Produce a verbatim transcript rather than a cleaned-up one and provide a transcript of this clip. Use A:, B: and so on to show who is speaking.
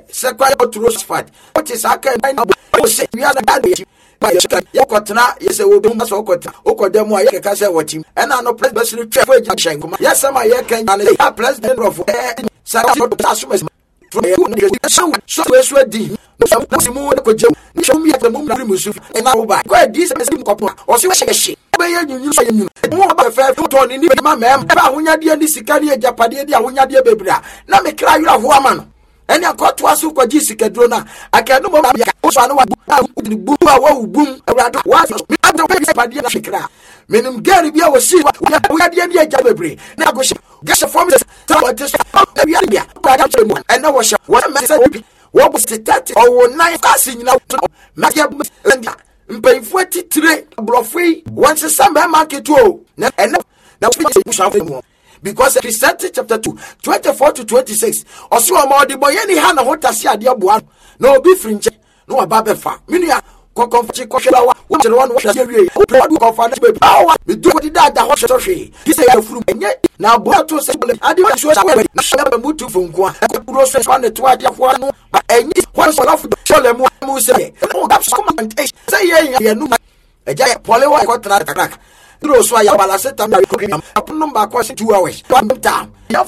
A: sequoia to rose fat. What is I can say we are the bad. Yokotna, yes, I will be much okota, Okodemo, I can say what him, and I know President Trevor Junction. Yes, I'm a can manage a president of Sarah. So, so ready. So, show me at the moment, and I will buy this couple or see what she you say. More of a fair photo in my ma'am, about when you're the Sicania Japadia, when you're the baby. Now me cry you a woman. And I got to us who could Jessica Drona. I can't know what I know what boom around the I don't pay Padia Shikra. Meaning Gary Bia was see what we are the idea Jabberry. Now go get a form of the and I was what I said. What was the thirty or nine passing now? Magia pay forty-three free once a summer market too. And now we shall more. Because it is chapter two, twenty-four to twenty-six. Or so more the boy any hand of what I see a dear one. No be fringe, no a babefa. Minia, Coconchi Coshelawa, which one was a year. Power, we do what he died that was a tree. He said, and yet now Boato said, I didn't show away. Not a mood to Funqua. I could process one to twenty of one. But any once off, show them what I say. Oh, that's common. Say, yeah, no, a giant polio, I got to crack. Through so I have a set. I'm not going to two hours. One time.